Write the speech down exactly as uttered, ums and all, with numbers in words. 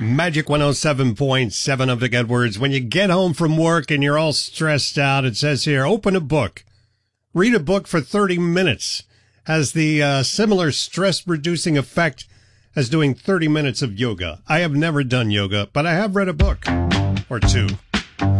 Magic one oh seven point seven of Vic Edwards. When you get home from work and you're all stressed out, it says here, open a book. Read a book for thirty minutes. Has the uh, similar stress-reducing effect as doing thirty minutes of yoga. I have never done yoga, but I have read a book or two.